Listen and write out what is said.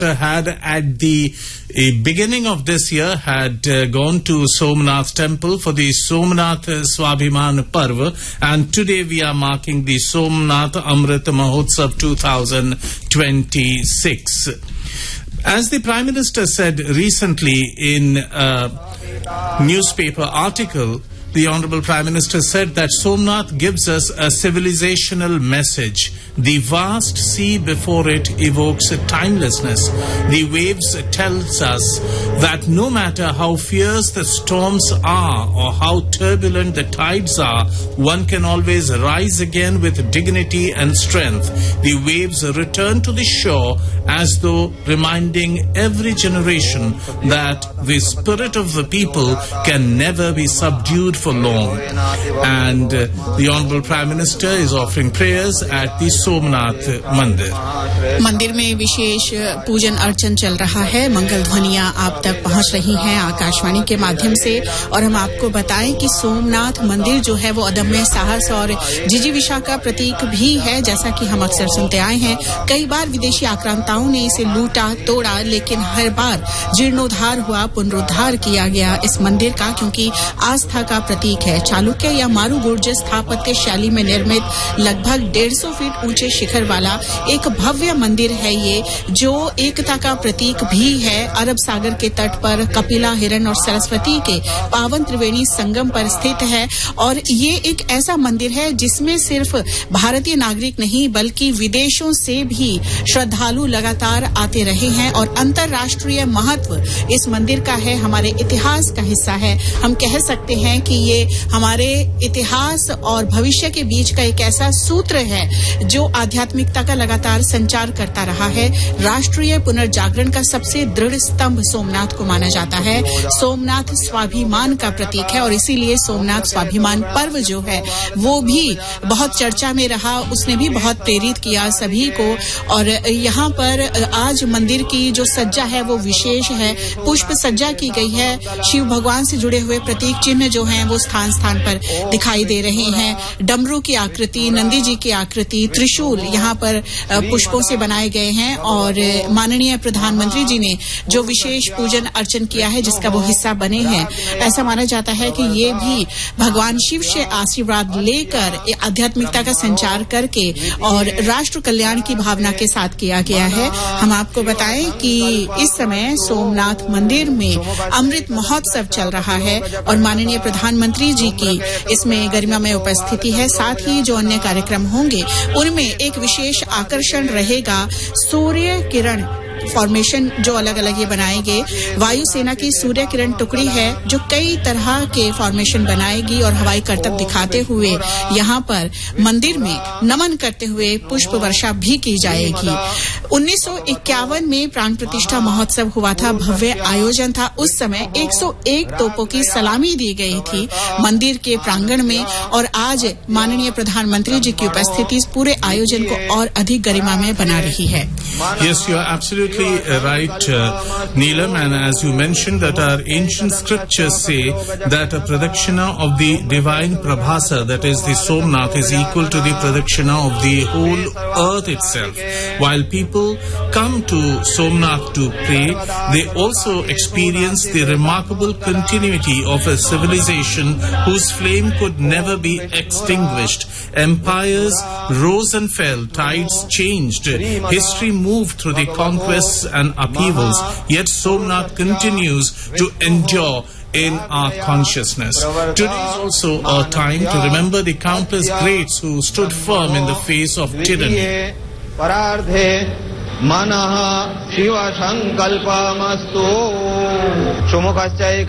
had at the beginning of this year had gone to Somnath temple for the Somnath Swabhiman Parva, and today we are marking the Somnath Amrit Mahotsav 2026. As the Prime Minister said recently in a newspaper article, the Honourable Prime Minister said that Somnath gives us a civilizational message. The vast sea before it evokes a timelessness. The waves tells us that no matter how fierce the storms are or how turbulent the tides are, one can always rise again with dignity and strength. The waves return to the shore as though reminding every generation that the spirit of the people can never be subdued for long. And the Honourable Prime Minister is offering prayers at the Somnath Mandir. मंदिर में विशेष पूजन अर्चन चल रहा है। मंगल ध्वनियां आप तक पहुंच रही हैं आकाशवाणी के माध्यम से, और हम आपको बताएं कि सोमनाथ मंदिर जो है वो अदम्य साहस और जिजीविषा का प्रतीक भी है। जैसा कि हम अक्सर सुनते आए हैं, कई बार विदेशी आक्रांताओं ने इसे लूटा तोड़ा, लेकिन हर बार जीर्णोद्धार हुआ, पुनरुद्धार किया गया इस मंदिर का, क्योंकि आस्था का प्रतीक है। चालुक्य या मारूगुर्ज स्थापत्य शैली में निर्मित लगभग 150 फीट ऊंचे शिखर वाला एक भव्य मंदिर है ये, जो एकता का प्रतीक भी है। अरब सागर के तट पर कपिला, हिरण और सरस्वती के पावन त्रिवेणी संगम पर स्थित है, और ये एक ऐसा मंदिर है जिसमें सिर्फ भारतीय नागरिक नहीं बल्कि विदेशों से भी श्रद्धालु लगातार आते रहे हैं, और अंतर्राष्ट्रीय महत्व इस मंदिर का है, हमारे इतिहास का हिस्सा है। हम कह सकते हैं कि ये हमारे इतिहास और भविष्य के बीच का एक ऐसा सूत्र है जो आध्यात्मिकता का लगातार संचार करता रहा है। राष्ट्रीय पुनर्जागरण का सबसे दृढ़ स्तंभ सोमनाथ को माना जाता है। सोमनाथ स्वाभिमान का प्रतीक है, और इसीलिए सोमनाथ स्वाभिमान पर्व जो है वो भी बहुत चर्चा में रहा। उसने भी बहुत प्रेरित किया सभी को, और यहाँ पर आज मंदिर की जो सज्जा है वो विशेष है। पुष्प सज्जा की गई है। शिव भगवान से जुड़े हुए प्रतीक चिन्ह जो हैं वो स्थान स्थान पर दिखाई दे रहे हैं। डमरू की आकृति, नंदी जी की आकृति, त्रिशूल यहाँ पर पुष्पों से बनाए गए हैं, और माननीय प्रधानमंत्री जी ने जो विशेष पूजन अर्चन किया है जिसका वो हिस्सा बने हैं। ऐसा माना जाता है कि ये भी भगवान शिव से आशीर्वाद लेकर आध्यात्मिकता का संचार करके और राष्ट्र कल्याण की भावना के साथ किया गया है। हम आपको बताएं कि इस समय सोमनाथ मंदिर में अमृत महोत्सव चल रहा है, और माननीय प्रधानमंत्री जी की इसमें गरिमामय उपस्थिति है। साथ ही जो अन्य कार्यक्रम होंगे उनमें एक विशेष आकर्षण रहेगा। सूर्य किरण फॉर्मेशन जो अलग अलग ये बनाएंगे, वायुसेना की सूर्य किरण टुकड़ी है जो कई तरह के फॉर्मेशन बनाएगी, और हवाई करतब दिखाते हुए यहाँ पर मंदिर में नमन करते हुए पुष्प वर्षा भी की जाएगी। 1951 में प्राण प्रतिष्ठा महोत्सव हुआ था, भव्य आयोजन था। उस समय 101 तोपों की सलामी दी गई थी मंदिर के प्रांगण में, और आज माननीय प्रधानमंत्री जी की उपस्थिति पूरे आयोजन को और अधिक गरिमामय बना रही है। Yes, you are absolutely right, Neelam, and as you mentioned that our ancient scriptures say that a pradakshina of the divine Prabhasa, that is the Somnath, is equal to the pradakshina of the whole earth itself. While people come to Somnath to pray, they also experience the remarkable continuity of a civilization whose flame could never be extinguished. Empires rose and fell, tides changed, history moved through the conquests and upheavals, yet Somnath continues to endure in our consciousness. Today is also a time to remember the countless greats who stood firm in the face of tyranny. मनः शिव संकल्पमस्तु सुमुखश्चैक